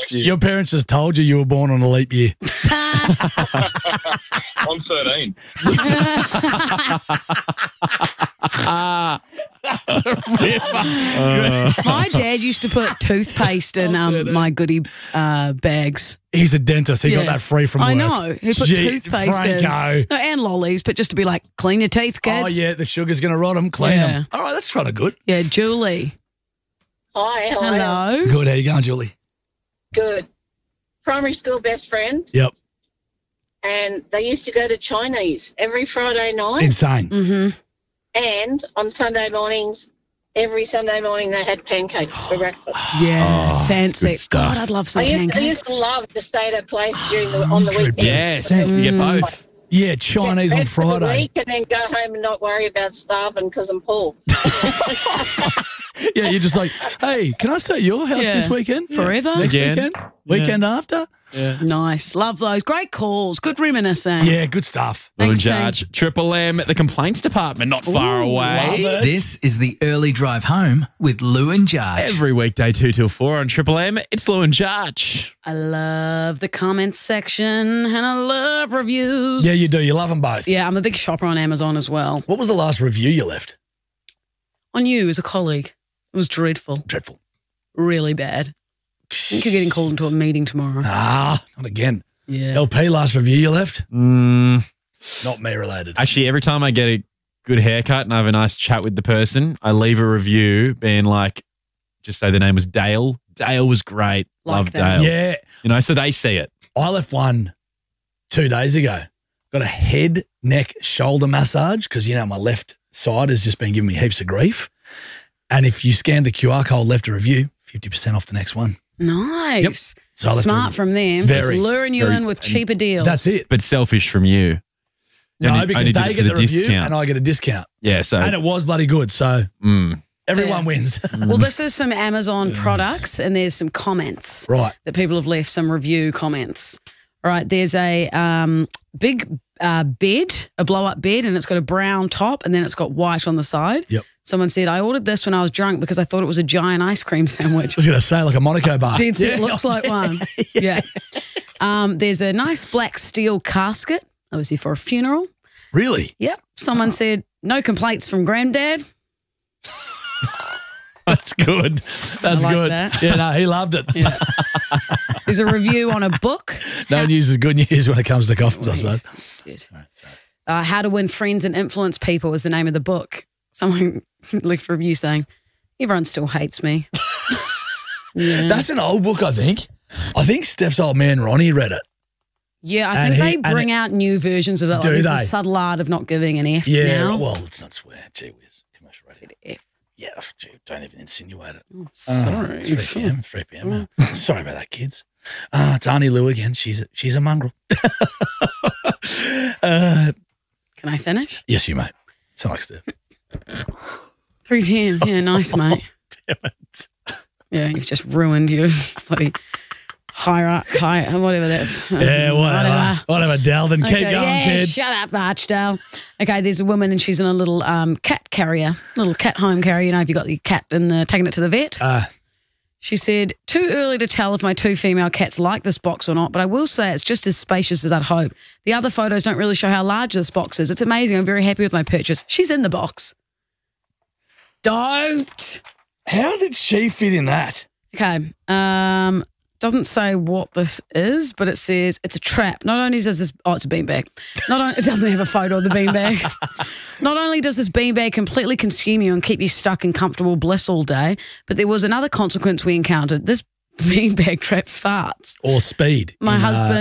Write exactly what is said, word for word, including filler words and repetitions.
missed you. Your parents just told you you were born on a leap year. I'm thirteen. Uh, My dad used to put toothpaste in um, my goodie uh, bags. He's a dentist. He Yeah. got that free from work. I know. He put Gee, toothpaste Franco. in. No, and lollies, but just to be like, clean your teeth, kids. Oh, yeah, the sugar's going to rot them. Clean Yeah. them. All right, that's kind of good. Yeah, Julie. Hi, how are you? Hello. Good. How you going, Julie? Good. Primary school best friend, Yep. and they used to go to Chinese every Friday night, Insane. Mm-hmm. and on Sunday mornings, every Sunday morning they had pancakes for breakfast. Yeah, Oh, fancy. good stuff. God, I'd love some I used, I pancakes. used to love to stay at a place during the on the weekends. yes, Mm. you get both. Yeah, Get Chinese on fed for the Friday. week and then go home and not worry about starving because I'm poor. Yeah, you're just like, hey, can I stay at your house Yeah. this weekend? Forever? Next Again? weekend? Weekend after? Nice. Love those. Great calls. Good reminiscing. Yeah, good stuff. Lou and Thanks, team. Judge. Triple M at the complaints department, not far Love away. it. This is the early drive home with Lou and Judge. Every weekday, two till four on Triple M. It's Lou and Judge. I love the comments section and I love reviews. Yeah, you do. You love them both. Yeah, I'm a big shopper on Amazon as well. What was the last review you left? On you as a colleague. It was dreadful. Dreadful. Really bad. I think you're getting called into a meeting tomorrow. Ah, not again. Yeah. L P, last review you left? Mm, Not me related. actually, every time I get a good haircut and I have a nice chat with the person, I leave a review being like, just say the name was Dale. Dale was great. Like Love that. Dale. Yeah, You know, so they see it. I left one two days ago. Got a head, neck, shoulder massage because, you know, my left side has just been giving me heaps of grief. And if you scan the Q R code, left a review, fifty percent off the next one. Nice. So I left a Smart review. from them. Very, Just luring you very- in with and cheaper deals. That's it. But selfish from you. You No, only- because only did they it get for the, review discount. and I get a discount. Yeah, so And it was bloody good. So mm, everyone Fair. wins. Well, this is some Amazon products and there's some comments Right. that people have left, some review comments. All right, there's a um, big uh, bed, a blow-up bed, and it's got a brown top and then it's got white on the side. Yep. Someone said, I ordered this when I was drunk because I thought it was a giant ice cream sandwich. I was going to say like a Monaco bar. Dead set Yeah. looks like one. Yeah. Um, there's a nice black steel casket, obviously for a funeral. Really? Yep. Someone said, no complaints from Granddad. That's good. That's like good. that. Yeah, no, he loved it. Yeah. There's a review on a book. No news is good news when it comes to coffins, I suppose. He's dead. Uh, How to Win Friends and Influence People is the name of the book. Someone left a review saying, everyone still hates me. Yeah. That's an old book, I think. I think Steph's old man Ronnie read it. Yeah, I And think he- they and bring it- out new versions of it. Like Do there's the they? subtle art of not giving an F Yeah, now. well, let's not swear. Gee whiz. Commercial radio. F. Yeah, gee, don't even insinuate it. Oh, sorry. Oh, three p.m. three p.m. now. Sorry about that, kids. Uh, it's Auntie Lou again. She's a, she's a mongrel. uh, Can I finish? yes, you may. Sound like Steph. three p.m. Yeah, nice, mate. Damn it. Yeah, you've just ruined your bloody higher, high, whatever that. Yeah, whatever. Whatever, Delvin. Keep Okay, going, yeah, kid. shut up, Archdale. Okay, there's a woman and she's in a little um, cat carrier, little cat home carrier. You know, if you got your cat and the, taking it to the vet. Uh, She said, too early to tell if my two female cats like this box or not, but I will say it's just as spacious as I'd hope. The other photos don't really show how large this box is. It's amazing. I'm very happy with my purchase. She's in the box. Don't. how did she fit in that? Okay. Um, doesn't say what this is, but it says it's a trap. Not only does this, oh, it's a beanbag. Not only, it doesn't have a photo of the beanbag. Not only does this beanbag completely consume you and keep you stuck in comfortable bliss all day, but there was another consequence we encountered. This beanbag traps farts. Or speed? My in, uh, husband